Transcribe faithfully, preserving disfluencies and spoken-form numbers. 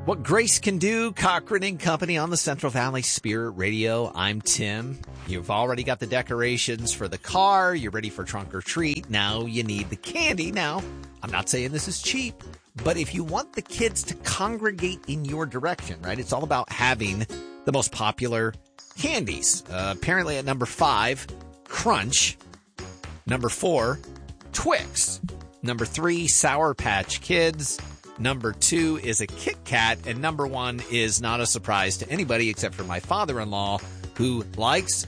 What Grace Can Do, Cochran and Company on the Central Valley Spirit Radio. I'm Tim. You've already got the decorations for the car. You're ready for trunk or treat. Now you need the candy. Now, I'm not saying this is cheap, but if you want the kids to congregate in your direction, right, it's all about having the most popular candies. Uh, apparently at number five, Crunch. Number four, Twix. Number three, Sour Patch Kids. Number two is a Kit Kat, and number one is not a surprise to anybody except for my father-in-law, who likes